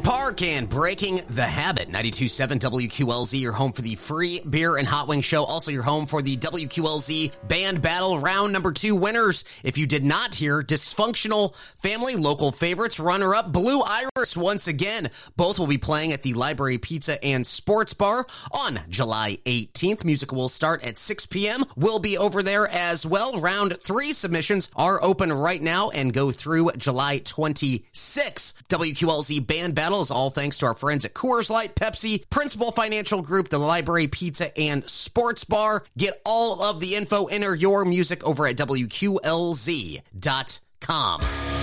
Park and Breaking the Habit. 92.7 WQLZ, your home for the free beer and hot wing show. Also your home for the WQLZ Band Battle Round Number 2 winners. If you did not hear, Dysfunctional Family, local favorites, runner-up Blue Iris once again. Both will be playing at the Library Pizza and Sports Bar on July 18th. Music will start at 6 p.m. We'll be over there as well. Round 3 submissions are open right now and go through July 26th. WQLZ Band Battle is all thanks to our friends at Coors Light, Pepsi, Principal Financial Group, the Library Pizza and Sports Bar. Get all of the info, enter your music over at WQLZ.com.